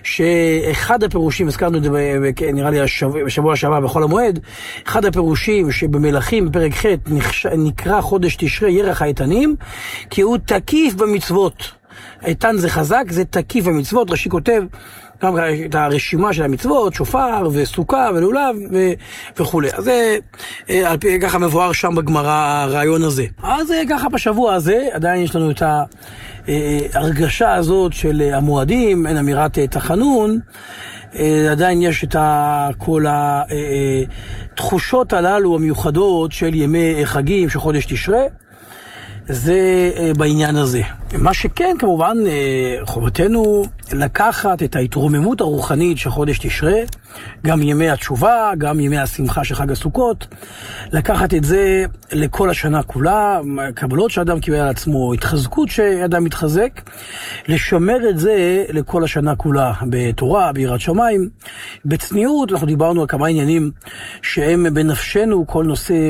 שאחד הפירושים, הזכרנו את זה נראה לי בשבוע שעבר בחול המועד, אחד הפירושים שבמלכים בפרק ח' נקרא חודש תשרי ירח האיתנים, כי הוא תקיף במצוות. איתן זה חזק, זה תקיף במצוות. רש"י כותב גם את הרשימה של המצוות, שופר וסוכה ולולב וכו'. אז זה על פי ככה מבואר שם בגמרא הרעיון הזה. אז ככה בשבוע הזה עדיין יש לנו את ההרגשה הזאת של המועדים, אין אמירת תחנון, עדיין יש את כל התחושות הללו המיוחדות של ימי חגים של חודש תשרי. זה בעניין הזה. מה שכן, כמובן, חובתנו לקחת את ההתרוממות הרוחנית של חודש תשרי, גם ימי התשובה, גם ימי השמחה של חג הסוכות, לקחת את זה לכל השנה כולה, קבלות שאדם קיבל על עצמו, התחזקות שאדם מתחזק, לשמר את זה לכל השנה כולה, בתורה, ביראת שמיים, בצניעות. אנחנו דיברנו על כמה עניינים שהם בנפשנו, כל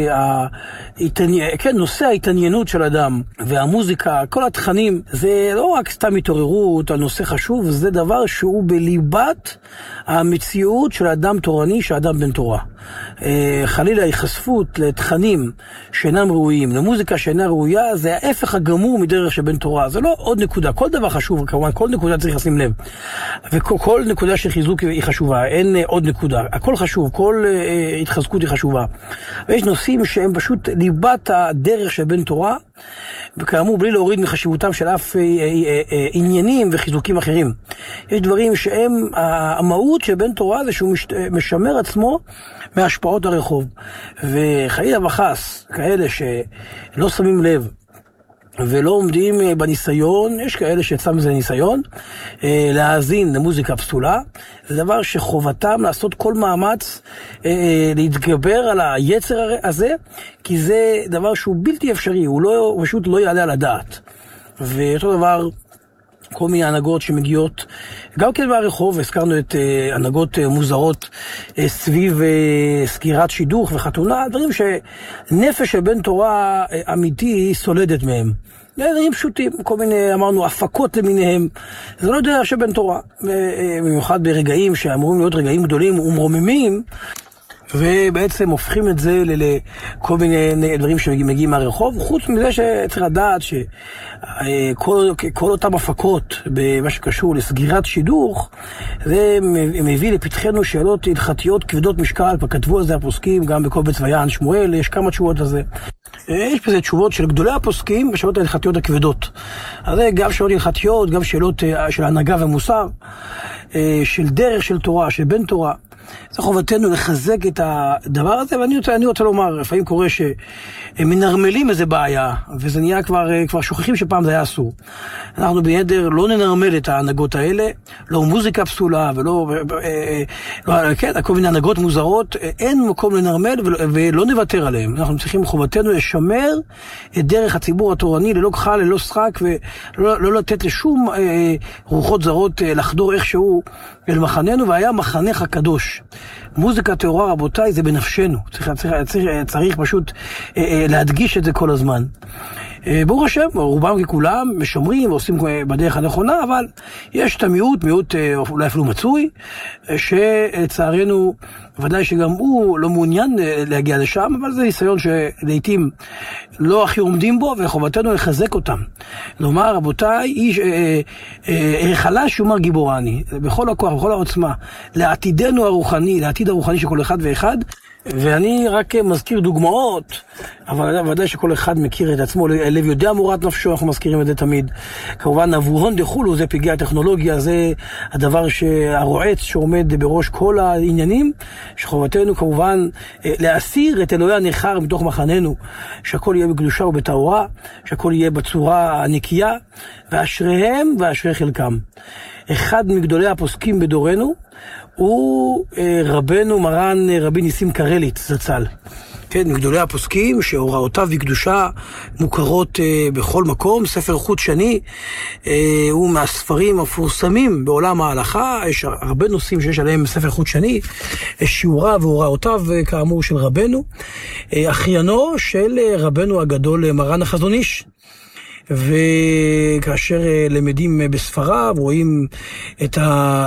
נושא ההתעניינות של אדם, והמוזיקה, כל התכנים, זה לא רק סתם התעוררות על נושא חשוב, זה דבר שהוא בליבת המציאות של אדם תורני, של אדם בן תורה. חלילה היחשפות לתכנים שאינם ראויים, למוזיקה שאינה ראויה, זה ההפך הגמור מדרך של בן תורה. זה לא עוד נקודה, כל דבר חשוב, כמובן כל נקודה צריך לשים לב, וכל נקודה של חיזוק היא חשובה, אין עוד נקודה, הכל חשוב, כל התחזקות היא חשובה. ויש נושאים שהם פשוט ליבת הדרך של בן תורה, וכאמור בלי להוריד מחשיבותם של אף עניינים וחיזוקים אחרים. יש דברים שהם, המהות של בן תורה זה שהוא משמר עצמו מהשפעות הרחוב. וחלילה וחס, כאלה שלא שמים לב ולא עומדים בניסיון, יש כאלה שיצא מזה ניסיון, להאזין למוזיקה פסולה, זה דבר שחובתם לעשות כל מאמץ להתגבר על היצר הזה, כי זה דבר שהוא בלתי אפשרי, הוא פשוט לא יעלה על הדעת. ואותו דבר, כל מיני הנהגות שמגיעות, גם כן מהרחוב, הזכרנו את הנהגות מוזרות סביב סגירת שידוך וחתונה, דברים שנפש של בן תורה אמיתי סולדת מהם. דברים פשוטים, כל מיני, אמרנו, הפקות למיניהם, זה לא דרך של בן תורה, במיוחד ברגעים שאמורים להיות רגעים גדולים ומרוממים, ובעצם הופכים את זה לכל מיני דברים שמגיעים מהרחוב, חוץ מזה שצריך לדעת שכל אותם הפקות במה שקשור לסגירת שידוך, זה מביא לפתחנו שאלות הלכתיות כבדות משקל, וכתבו על זה הפוסקים, גם בקובץ ויען שמואל, יש כמה תשובות על זה. יש בזה תשובות של גדולי הפוסקים בשאלות ההלכתיות הכבדות. אז זה גם שאלות הלכתיות, גם שאלות של הנהגה ומוסר, של דרך של תורה, של בן תורה. זה חובתנו לחזק את הדבר הזה, ואני רוצה לומר, לפעמים קורה שמנרמלים איזה בעיה, וזה נהיה כבר שוכחים שפעם זה היה אסור. אנחנו בידר לא ננרמל את ההנהגות האלה, לא מוזיקה פסולה, כן, כל מיני הנהגות מוזרות, אין מקום לנרמל ולא נוותר עליהם. אנחנו צריכים חובתנו לשמר את דרך הציבור התורני, ללא כחל, ללא שחק, ולא לתת לשום רוחות זרות לחדור איכשהו אל מחננו, והיה מחנך הקדוש. מוזיקה טהורה, רבותיי, זה בנפשנו. צריך פשוט להדגיש את זה כל הזמן. ברוך השם, רובם ככולם משמרים ועושים בדרך הנכונה, אבל יש את המיעוט, מיעוט אולי אפילו מצוי, שלצערנו ודאי שגם הוא לא מעוניין להגיע לשם, אבל זה ניסיון שלעיתים לא הכי עומדים בו, וחובתנו לחזק אותם. לומר, רבותיי, חלש יאמר גיבורני, בכל הכוח, בכל העוצמה, לעתידנו הרוחני, לעתיד הרוחני של כל אחד ואחד, ואני רק מזכיר דוגמאות, אבל ודאי שכל אחד מכיר את עצמו, לב יודע מורת נפשו, אנחנו מזכירים את זה תמיד. כמובן, אבורון דחולו, זה פגעי הטכנולוגיה, זה הדבר שהרועץ שעומד בראש כל העניינים, שחובתנו כמובן להסיר את אלוהי הנכר מתוך מחננו, שהכל יהיה בקדושה ובטהרה, שהכל יהיה בצורה הנקייה, ואשריהם ואשרי חלקם. אחד מגדולי הפוסקים בדורנו, הוא רבנו מרן רבי ניסים קרליץ זצ"ל. כן, מגדולי הפוסקים שהוראותיו בקדושה מוכרות בכל מקום. ספר חוט שני הוא מהספרים המפורסמים בעולם ההלכה. יש הרבה נושאים שיש עליהם ספר חוט שני, שיעוריו והוראותיו כאמור של רבנו, אחיינו של רבנו הגדול מרן החזון איש. וכאשר למדים בספריו רואים את